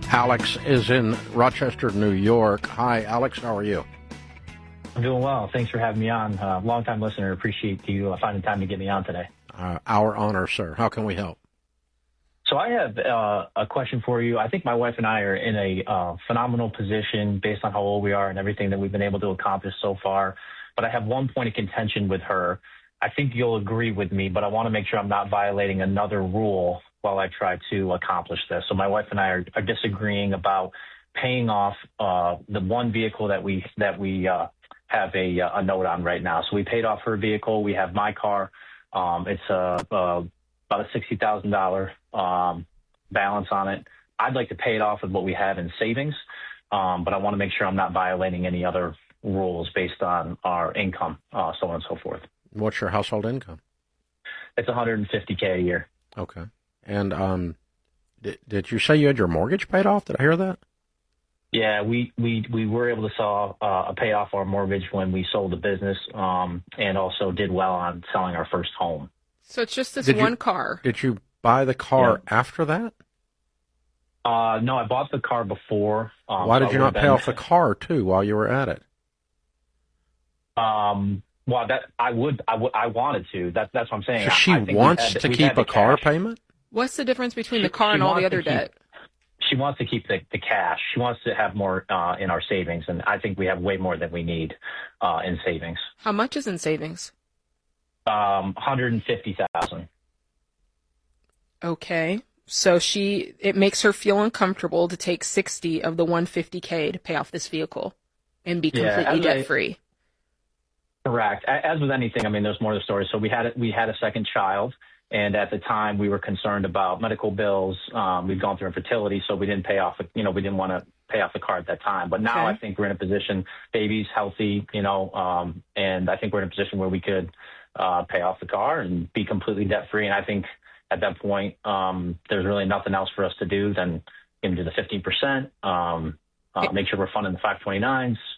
Alex is in Rochester, New York. Hi, Alex. How are you? I'm doing well. Thanks for having me on. Long-time listener. Appreciate you finding time to get me on today. Our honor, sir. How can we help? So I have a question for you. I think my wife and I are in a phenomenal position based on how old we are and everything that we've been able to accomplish so far. But I have one point of contention with her. I think you'll agree with me, but I want to make sure I'm not violating another rule while I try to accomplish this. So my wife and I are disagreeing about paying off the one vehicle that we have a note on right now. So we paid off her vehicle. We have my car. It's about a $60,000 balance on it. I'd like to pay it off with what we have in savings, but I want to make sure I'm not violating any other rules based on our income, so on and so forth. What's your household income? It's $150K a year. Okay. And did you say you had your mortgage paid off? Did I hear that? Yeah, we were able to pay off our mortgage when we sold the business, and also did well on selling our first home. So it's just this one car. Did you buy the car after that? No, I bought the car before. Why did you not pay off the car too while you were at it? Well, that I wanted to. That's what I'm saying. So she wants to keep a car payment? What's the difference between the car and all the other debt? She wants to keep the cash. She wants to have more in our savings, and I think we have way more than we need in savings. How much is in savings? $150,000. Okay. So it makes her feel uncomfortable to take 60 of the $150K to pay off this vehicle and be completely debt free. Correct. As with anything, I mean, there's more to the story. So we had a second child, and at the time we were concerned about medical bills. We'd gone through infertility, so we didn't pay off. We didn't want to pay off the car at that time. But now I think we're in a position, baby's healthy, and I think we're in a position where we could pay off the car and be completely debt free. And I think at that point, there's really nothing else for us to do than do the 15%, make sure we're funding the 529s,